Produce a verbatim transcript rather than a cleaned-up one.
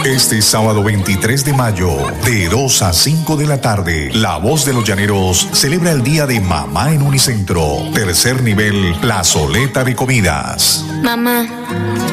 Este sábado veintitrés de mayo, de dos a cinco de la tarde, La Voz de los Llaneros celebra el Día de Mamá en Unicentro. Tercer nivel, plazoleta de comidas. Mamá.